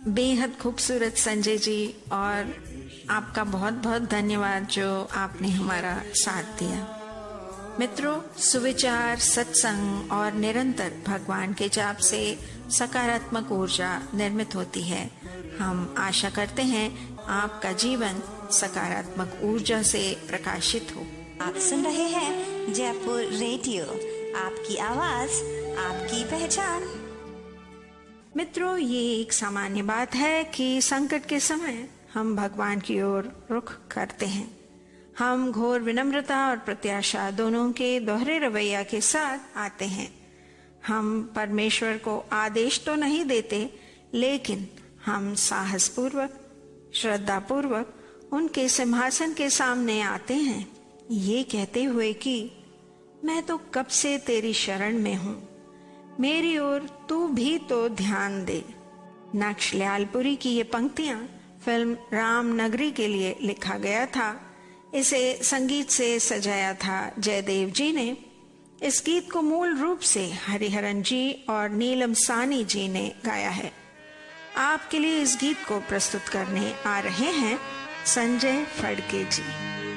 बेहद खूबसूरत संजय जी, और आपका बहुत बहुत धन्यवाद जो आपने हमारा साथ दिया। मित्रों, सुविचार, सत्संग और निरंतर भगवान के जाप से सकारात्मक ऊर्जा निर्मित होती है। हम आशा करते हैं आपका जीवन सकारात्मक ऊर्जा से प्रकाशित हो। आप सुन रहे हैं जयपुर रेडियो, आपकी आवाज, आपकी पहचान। मित्रों, ये एक सामान्य बात है कि संकट के समय हम भगवान की ओर रुख करते हैं। हम घोर विनम्रता और प्रत्याशा दोनों के दोहरे रवैया के साथ आते हैं। हम परमेश्वर को आदेश तो नहीं देते, लेकिन हम साहसपूर्वक, श्रद्धापूर्वक उनके सिंहासन के सामने आते हैं, ये कहते हुए कि मैं तो कब से तेरी शरण में हूँ, मेरी ओर तू भी तो ध्यान दे। नक्शल्यालपुरी की ये पंक्तियां फिल्म राम नगरी के लिए लिखा गया था। इसे संगीत से सजाया था जयदेव जी ने। इस गीत को मूल रूप से हरिहरन जी और नीलम सानी जी ने गाया है। आपके लिए इस गीत को प्रस्तुत करने आ रहे हैं संजय फड़के जी।